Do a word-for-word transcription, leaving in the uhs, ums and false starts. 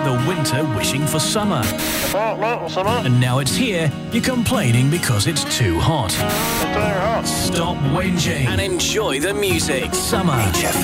the winter wishing for summer. And now it's here, you're complaining because it's too hot. Stop whinging and enjoy the music. Summer. H F